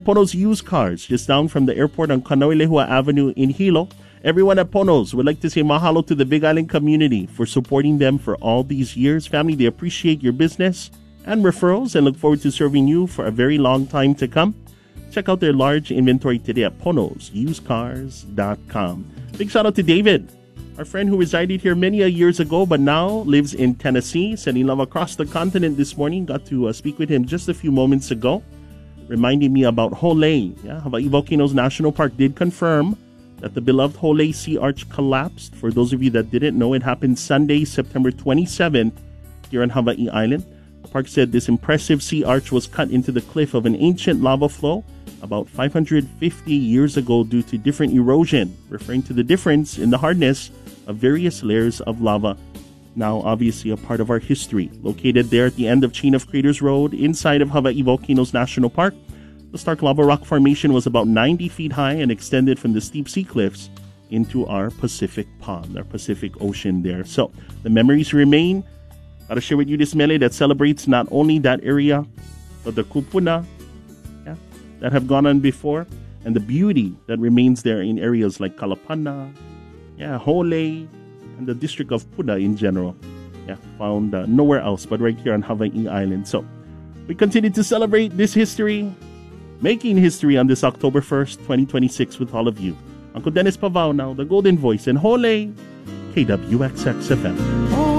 Pono's Used Cars, just down from the airport on Kanoilehua Avenue in Hilo. Everyone at Pono's would like to say mahalo to the Big Island community for supporting them for all these years. Family, they appreciate your business and referrals and look forward to serving you for a very long time to come. Check out their large inventory today at ponosusedcars.com. Big shout out to David, our friend who resided here many years ago but now lives in Tennessee, sending love across the continent this morning. Got to speak with him just a few moments ago, reminding me about Holei. Hawaii Volcanoes National Park did confirm that the beloved Holei Sea Arch collapsed. For those of you that didn't know, it happened Sunday, September 27th here on Hawaii Island. The park said this impressive sea arch was cut into the cliff of an ancient lava flow about 550 years ago due to different erosion, referring to the difference in the hardness of various layers of lava. Now, obviously, a part of our history. Located there at the end of Chain of Craters Road, inside of Hawaii Volcanoes National Park, the Stark Lava Rock Formation was about 90 feet high and extended from the steep sea cliffs into our Pacific Pond, our Pacific Ocean there. So, the memories remain. Gotta share with you this mele that celebrates not only that area, but the kupuna that have gone on before, and the beauty that remains there in areas like Kalapana, Holei, and the district of Puna in general. Found nowhere else but right here on Hawaii Island. So we continue to celebrate this history, making history on this October 1st, 2026 with all of you. Uncle Dennis Pavao now, the Golden Voice, and Holei, KWXX FM.